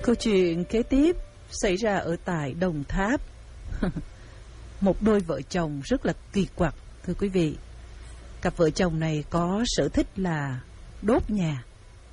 Câu chuyện kế tiếp xảy ra ở tại Đồng Tháp. Một đôi vợ chồng rất là kỳ quặc, thưa quý vị. Cặp vợ chồng này có sở thích là đốt nhà.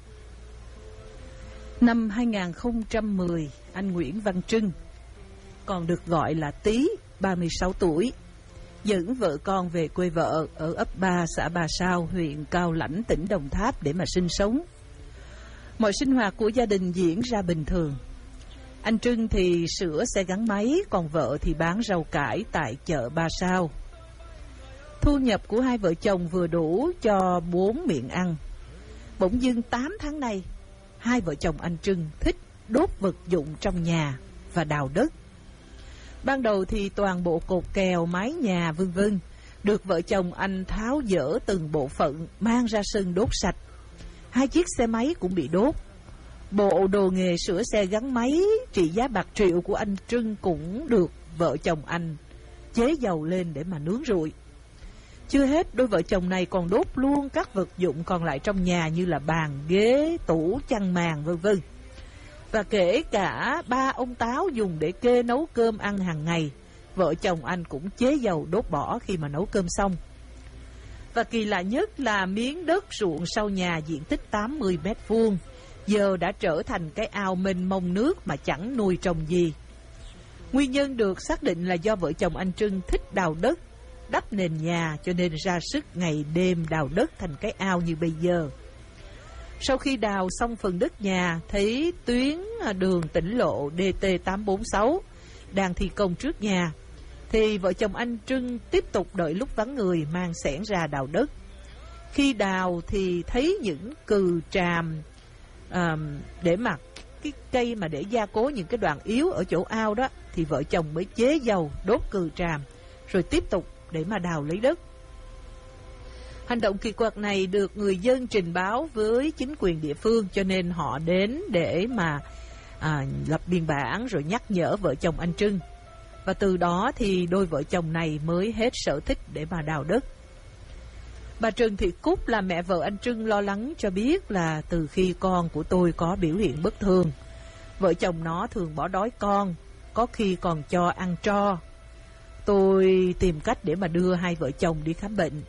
Năm 2010, anh Nguyễn Văn Trưng, còn được gọi là Tý, 36 tuổi, dẫn vợ con về quê vợ ở ấp 3 xã Bà Sao, huyện Cao Lãnh, tỉnh Đồng Tháp để mà sinh sống. Mọi sinh hoạt của gia đình diễn ra bình thường. Anh Trưng thì sửa xe gắn máy, còn vợ thì bán rau cải tại chợ Ba Sao. Thu nhập của hai vợ chồng vừa đủ cho 4 miệng ăn. Bỗng dưng 8 tháng nay, hai vợ chồng anh Trưng thích đốt vật dụng trong nhà và đào đất. Ban đầu thì toàn bộ cột kèo, mái nhà vân vân được vợ chồng anh tháo dỡ từng bộ phận mang ra sân đốt sạch. 2 chiếc xe máy cũng bị đốt. Bộ đồ nghề sửa xe gắn máy trị giá bạc triệu của anh Trưng cũng được vợ chồng anh chế dầu lên để mà nướng rụi. Chưa hết, đôi vợ chồng này còn đốt luôn các vật dụng còn lại trong nhà như là bàn, ghế, tủ, chăn màn vân vân. Và kể cả 3 ông táo dùng để kê nấu cơm ăn hàng ngày, vợ chồng anh cũng chế dầu đốt bỏ khi mà nấu cơm xong. Và kỳ lạ nhất là miếng đất ruộng sau nhà diện tích 80 mét vuông giờ đã trở thành cái ao mênh mông nước mà chẳng nuôi trồng gì. Nguyên nhân được xác định là do vợ chồng anh Trưng thích đào đất, đắp nền nhà, cho nên ra sức ngày đêm đào đất thành cái ao như bây giờ. Sau khi đào xong phần đất nhà, thấy tuyến đường tỉnh lộ DT846 đang thi công trước nhà, thì vợ chồng anh Trưng tiếp tục đợi lúc vắng người mang xẻng ra đào đất. Khi đào thì thấy những cừ tràm để mà cái cây mà để gia cố những cái đoạn yếu ở chỗ ao đó, thì vợ chồng mới chế dầu đốt cừ tràm rồi tiếp tục để mà đào lấy đất. Hành động kỳ quặc này được người dân trình báo với chính quyền địa phương, cho nên họ đến để mà lập biên bản rồi nhắc nhở vợ chồng anh Trưng. Và từ đó thì đôi vợ chồng này mới hết sở thích để mà đào đất. Bà Trần Thị Cúc là mẹ vợ anh Trưng lo lắng cho biết là từ khi con của tôi có biểu hiện bất thường, vợ chồng nó thường bỏ đói con, có khi còn cho ăn tro. Tôi tìm cách để mà đưa hai vợ chồng đi khám bệnh,